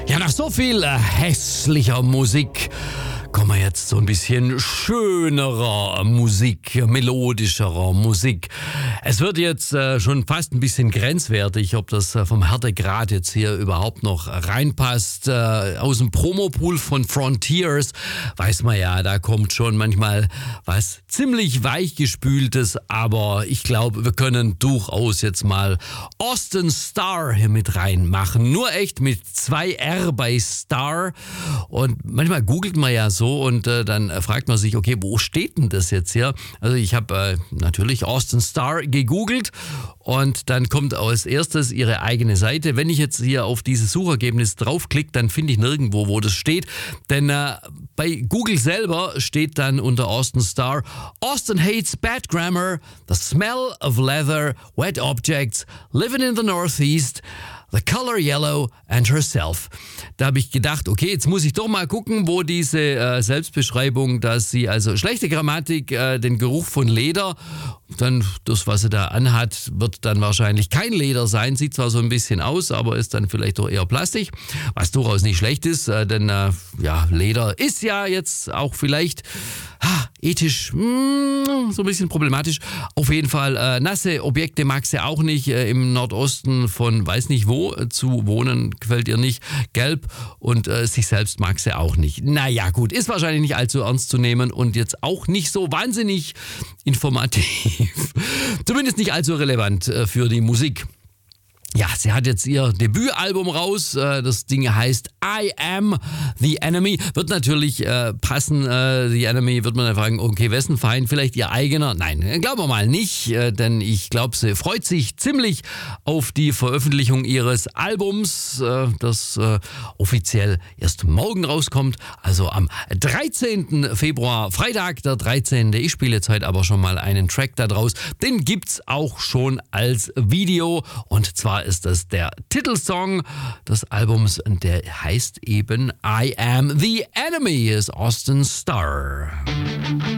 Ja, nach so viel hässlicher Musik kommen wir jetzt so ein bisschen schönerer Musik, melodischerer Musik. Es wird jetzt schon fast ein bisschen grenzwertig, ob das vom Härtegrad jetzt hier überhaupt noch reinpasst. Aus dem Promopool von Frontiers weiß man ja, da kommt schon manchmal was ziemlich weichgespültes, aber ich glaube, wir können durchaus jetzt mal Austin Starr hier mit reinmachen. Nur echt mit 2 R bei Star. Und manchmal googelt man ja so und dann fragt man sich, okay, wo steht denn das jetzt hier? Also ich habe natürlich Austin Starr gegoogelt und dann kommt als erstes ihre eigene Seite. Wenn ich jetzt hier auf dieses Suchergebnis draufklicke, dann finde ich nirgendwo, wo das steht. Denn bei Google selber steht dann unter Austin Starr: Austin hates bad grammar, the smell of leather, wet objects, living in the Northeast, the color yellow and herself. Da habe ich gedacht, okay, jetzt muss ich doch mal gucken, wo diese Selbstbeschreibung, dass sie also schlechte Grammatik, den Geruch von Leder, dann das, was sie da anhat, wird dann wahrscheinlich kein Leder sein. Sieht zwar so ein bisschen aus, aber ist dann vielleicht doch eher Plastik, was durchaus nicht schlecht ist, denn Leder ist ja jetzt auch vielleicht ethisch so ein bisschen problematisch. Auf jeden Fall nasse Objekte mag sie auch nicht. Im Nordosten von weiß nicht wo zu wohnen gefällt ihr nicht. Gelb und sich selbst mag sie auch nicht. Naja gut, ist wahrscheinlich nicht allzu ernst zu nehmen und jetzt auch nicht so wahnsinnig informativ. Zumindest nicht allzu relevant für die Musik. Ja, sie hat jetzt ihr Debütalbum raus. Das Ding heißt I Am The Enemy. Wird natürlich passen. The Enemy wird man dann fragen, okay, wessen Feind? Vielleicht ihr eigener? Nein, glauben wir mal nicht. Denn ich glaube, sie freut sich ziemlich auf die Veröffentlichung ihres Albums, das offiziell erst morgen rauskommt. Also am 13. Februar, Freitag der 13. Ich spiele jetzt heute aber schon mal einen Track da draus. Den gibt's auch schon als Video. Und zwar ist das der Titelsong des Albums und der heißt eben I Am The Enemy, ist Austin Starr.